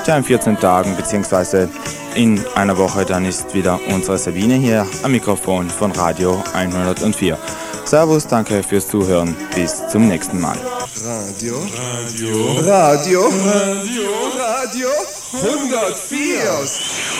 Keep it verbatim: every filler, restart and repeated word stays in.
Ja, in vierzehn Tagen bzw. in einer Woche dann ist wieder unsere Sabine hier am Mikrofon von Radio hundertvier. Servus, danke fürs Zuhören, bis zum nächsten Mal. Radio, Radio, Radio, Radio, Radio hundertvier.